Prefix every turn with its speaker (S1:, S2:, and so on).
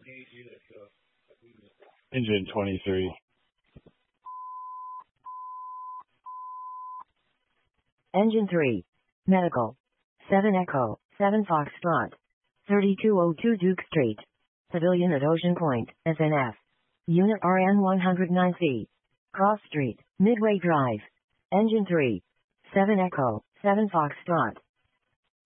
S1: Engine 23.
S2: Engine 3. Medical. 7 Echo, 7 Foxtrot. 3202 Duke Street. Civilian at Ocean Point, SNF. Unit RN 109C. Cross Street, Midway Drive. Engine 3. 7 Echo, 7 Foxtrot.